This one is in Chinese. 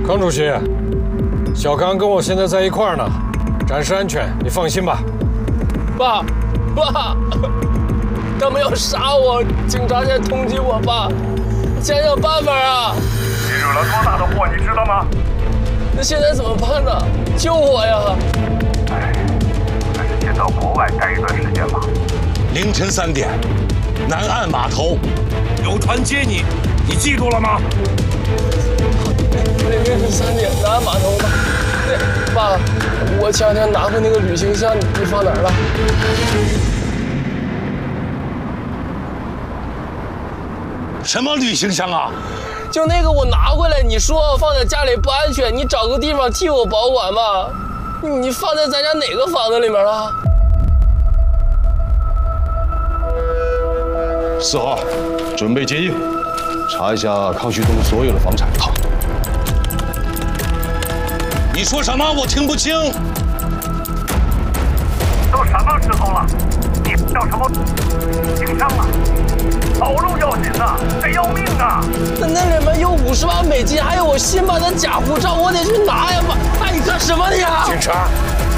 康主席，小刚跟我现在在一块儿呢，暂时安全，你放心吧。 爸，他们要杀我，警察在通缉我爸，想想办法啊！ 你惹了多大的祸，你知道吗？ 那现在怎么办呢？救我呀！ 哎，还是先到国外待一段时间吧。 凌晨3点，南岸码头有船接你，你记住了吗？ 凌晨3点，南岸码头吧。对，爸，我前2天拿回那个旅行箱，你放哪儿了？ 什么旅行箱啊？ 就那个我拿回来，你说放在家里不安全，你找个地方替我保管吧。你放在咱家哪个房子里面了 4号，准备接应，查一下康旭东所有的房产。好。 你说什么？我听不清。 都什么时候了？你叫什么情商啊？跑路要紧呐，得要命啊！ 那里面有50万美金，还有我新办的假护照，我得去拿呀！爸，你干什么你啊？ 警察，